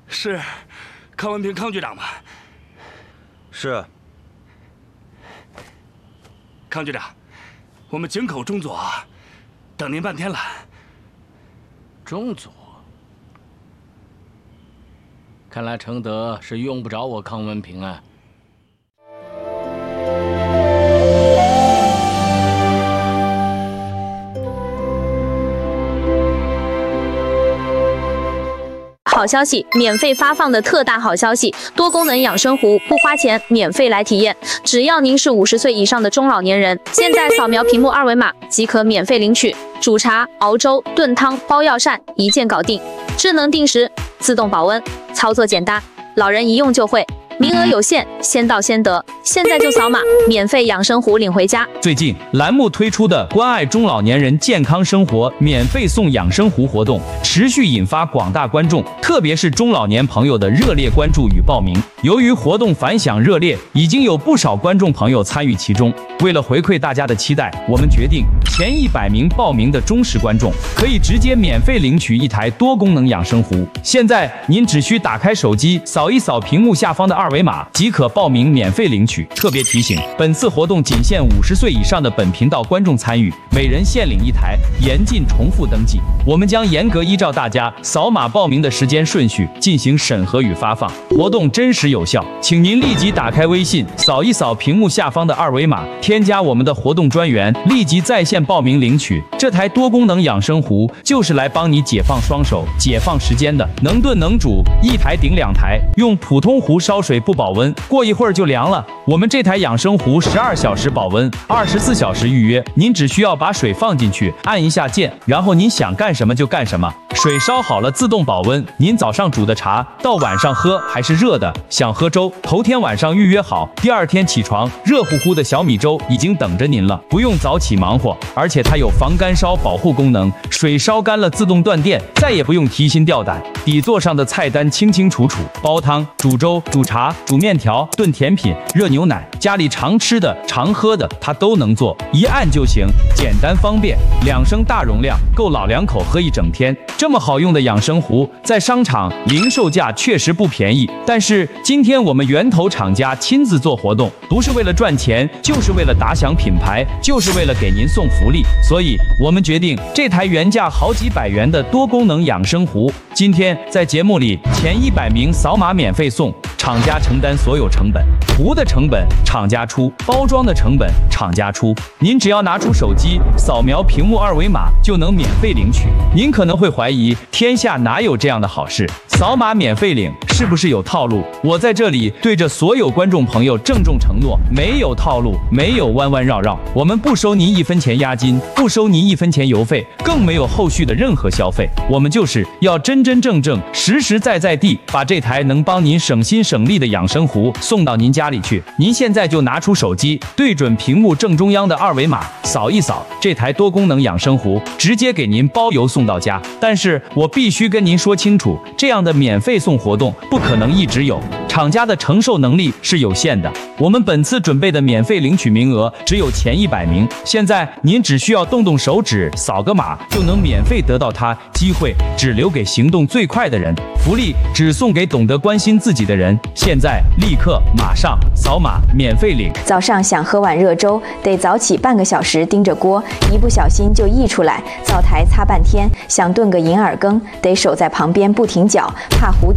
是康文平康局长吗？ 是。 康局长，我们井口钟佐等您半天了。 钟佐，看来承德是用不着我康文平啊。 好消息，免费发放的特大好消息！多功能养生壶不花钱，免费来体验。只要您是50岁以上的中老年人，现在扫描屏幕二维码即可免费领取。煮茶、熬粥、炖汤、包药膳，一键搞定。智能定时，自动保温，操作简单，老人一用就会。 名额有限，先到先得，现在就扫码，免费养生壶领回家。 最近栏目推出的关爱中老年人健康生活免费送养生壶活动，持续引发广大观众，特别是中老年朋友的热烈关注与报名。由于活动反响热烈，已经有不少观众朋友参与其中。为了回馈大家的期待，我们决定前100名报名的忠实观众可以直接免费领取一台多功能养生壶。现在您只需打开手机，扫一扫屏幕下方的二维码即可报名免费领取。特别提醒，本次活动仅限50岁以上的本频道观众参与，每人限领一台，严禁重复登记。我们将严格依照大家扫码报名的时间顺序进行审核与发放，活动真实有效。请您立即打开微信，扫一扫屏幕下方的二维码，添加我们的活动专员，立即在线报名领取。这台多功能养生壶就是来帮你解放双手、解放时间的，能炖能煮，一台顶2台，用普通壶烧水不保温，过一会儿就凉了。我们这台养生壶12小时保温，24小时预约。您只需要把水放进去，按一下键，然后您想干什么就干什么。水烧好了自动保温，您早上煮的茶到晚上喝还是热的。想喝粥，头天晚上预约好，第二天起床，热乎乎的小米粥已经等着您了，不用早起忙活。而且它有防干烧保护功能，水烧干了自动断电，再也不用提心吊胆。底座上的菜单清清楚楚，煲汤、煮粥、煮茶、煮面条、炖甜品、热牛奶，家里常吃的、常喝的，它都能做，一按就行，简单方便。2升大容量，够老两口喝一整天。这么好用的养生壶，在商场零售价确实不便宜，但是今天我们源头厂家亲自做活动，不是为了赚钱，就是为了打响品牌，就是为了给您送福利。所以我们决定，这台原价好几百元的多功能养生壶，今天在节目里前100名扫码免费送，厂家承担所有成本，壶的成本厂家出，包装的成本厂家出。您只要拿出手机，扫描屏幕二维码就能免费领取。您可能会怀疑，天下哪有这样的好事？扫码免费领是不是有套路？我在这里对着所有观众朋友郑重承诺，没有套路，没有弯弯绕绕，我们不收您1分钱押金，不收您1分钱邮费，更没有后续的任何消费。我们就是要真真正正、实实在在地把这台能帮您省心省力的养生壶送到您家里去。您现在就拿出手机，对准屏幕正中央的二维码，扫一扫，这台多功能养生壶直接给您包邮送到家。但是我必须跟您说清楚，这样的免费送活动不可能一直有，厂家的承受能力是有限的。我们本次准备的免费领取名额只有前100名，现在您只需要动动手指，扫个码就能免费得到它，机会只留给行动最快的人，福利只送给懂得关心自己的人。现在立刻马上扫码免费领。 早上想喝碗热粥，得早起半个小时盯着锅，一不小心就溢出来，灶台擦半天；想炖个银耳羹，得守在旁边不停搅，怕糊。